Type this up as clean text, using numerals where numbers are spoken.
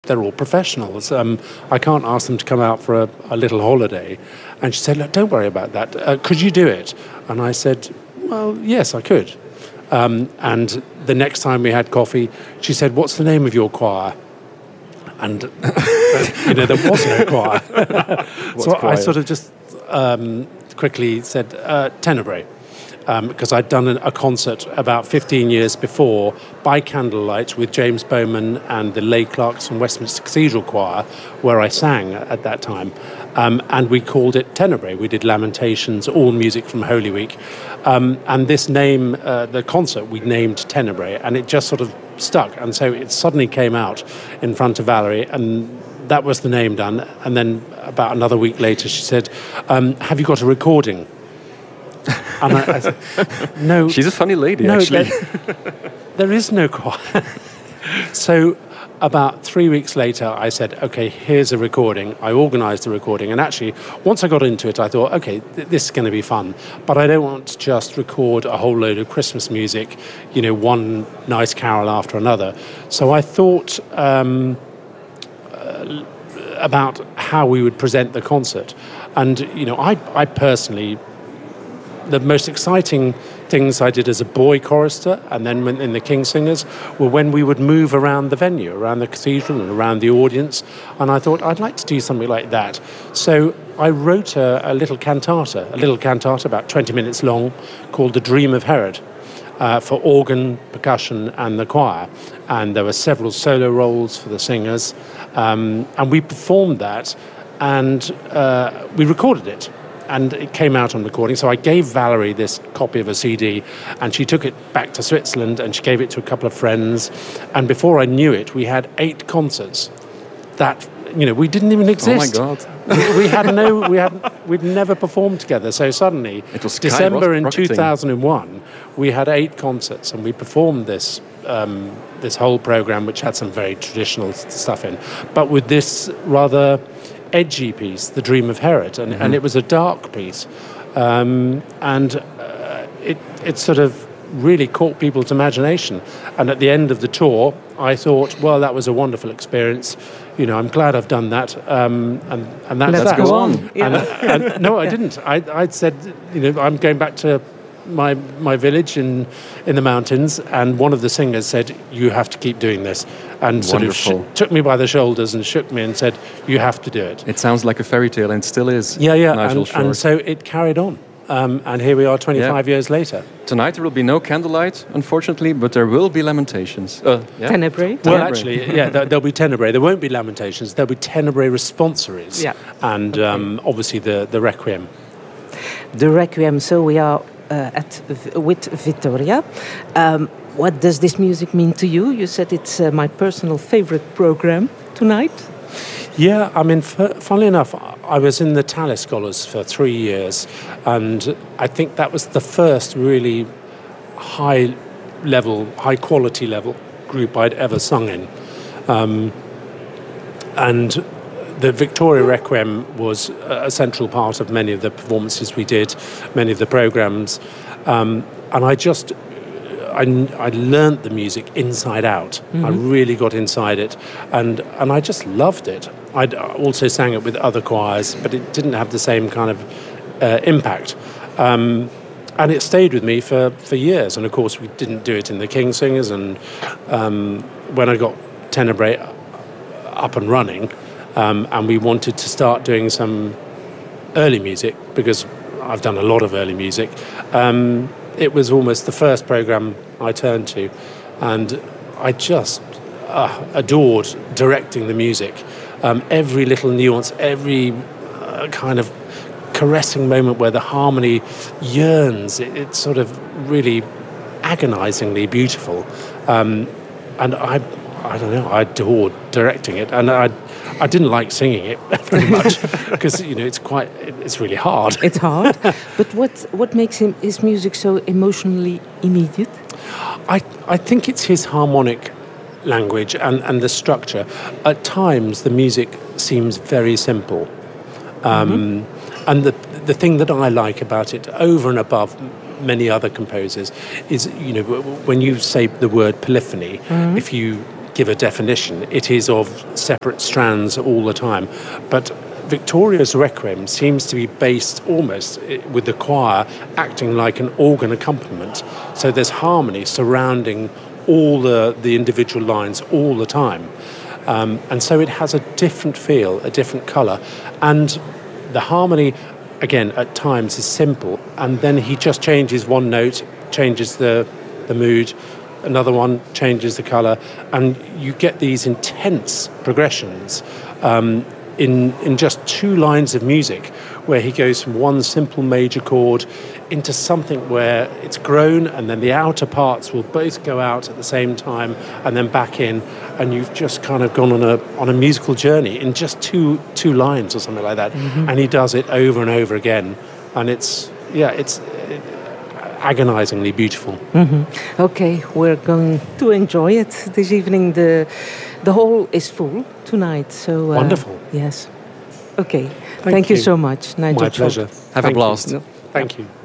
they're all professionals. I can't ask them to come out for a little holiday. And she said, look, don't worry about that. Could you do it? And I said, well, yes, I could. And the next time we had coffee, she said, what's the name of your choir? And, there was no choir. So choir? I sort of just quickly said, Tenebrae. Because I'd done a concert about 15 years before by candlelight with James Bowman and the Leigh Clarkson Westminster Cathedral Choir, where I sang at that time. And we called it Tenebrae. We did Lamentations, all music from Holy Week. And this name, the concert, we named Tenebrae, and it just sort of stuck. And so it suddenly came out in front of Valerie, and that was the name done. And then about another week later, she said, have you got a recording? And I said, no. She's a funny lady, actually. There is no choir. So about 3 weeks later, I said, okay, here's a recording. I organised a recording. And actually, once I got into it, I thought, okay, this is going to be fun. But I don't want to just record a whole load of Christmas music, one nice carol after another. So I thought about how we would present the concert. And, I personally... The most exciting things I did as a boy chorister and then in the King Singers were when we would move around the venue, around the cathedral and around the audience. And I thought, I'd like to do something like that. So I wrote a little cantata about 20 minutes long called The Dream of Herod for organ, percussion and the choir. And there were several solo roles for the singers. And we performed that and we recorded it. And it came out on recording. So I gave Valerie this copy of a CD, and she took it back to Switzerland, and she gave it to a couple of friends. And before I knew it, we had 8 concerts that, we didn't even exist. Oh, my God. We'd never performed together. So suddenly, it was December in 2001, we had 8 concerts, and we performed this whole program, which had some very traditional stuff in, but with this rather edgy piece, The Dream of Herod, and it was a dark piece, it sort of really caught people's imagination. And at the end of the tour, I thought, well, that was a wonderful experience. I'm glad I've done that, and that's Let's that. go on. Yeah. And no, I didn't. I'd said, I'm going back to my village in the mountains, and one of the singers said, you have to keep doing this, and sort of took me by the shoulders and shook me and said, you have to do it. It sounds like a fairy tale, and still is. And so it carried on, and here we are 25 years later. Tonight there will be no candlelight, unfortunately, but there will be Lamentations. Tenebrae. Well, actually, there'll be Tenebrae. There won't be Lamentations. There'll be Tenebrae responsories, and obviously the Requiem. The Requiem. So we are with Vittoria. What does this music mean to you? You said it's my personal favorite program tonight. Yeah, I mean, funnily enough, I was in the Thaler Scholars for 3 years, and I think that was the first really high quality level group I'd ever sung in. And the Victoria Requiem was a central part of many of the performances we did, many of the programs, and I learnt the music inside out. I really got inside it, and I just loved it. I'd also sang it with other choirs, but it didn't have the same kind of impact. And it stayed with me for years. And of course, we didn't do it in the King Singers. And when I got Tenebrae up and running, and we wanted to start doing some early music, because I've done a lot of early music, it was almost the first program I turned to. And I just adored directing the music. Every little nuance, every kind of caressing moment where the harmony yearns, it's sort of really agonizingly beautiful. And I don't know, I adored directing it. And I didn't like singing it very much because, it's really hard. It's hard. But what makes his music so emotionally immediate? I think it's his harmonic language and the structure. At times, the music seems very simple. And the thing that I like about it, over and above many other composers, is, when you say the word polyphony, if you give a definition. It is of separate strands all the time. But Victoria's Requiem seems to be based almost with the choir acting like an organ accompaniment. So there's harmony surrounding all the individual lines all the time. And so it has a different feel, a different colour. And the harmony, again, at times is simple. And then he just changes one note, changes the mood, another one changes the colour. And you get these intense progressions in just 2 lines of music, where he goes from one simple major chord into something where it's grown, and then the outer parts will both go out at the same time and then back in, and you've just kind of gone on a musical journey in just two lines or something like that. Mm-hmm. And he does it over and over again, and it's agonizingly beautiful. Mm-hmm. Okay, we're going to enjoy it this evening. The hall is full tonight, so wonderful. Yes. Okay. Thank you so much, Nigel. My pleasure. Have a blast. Thank you.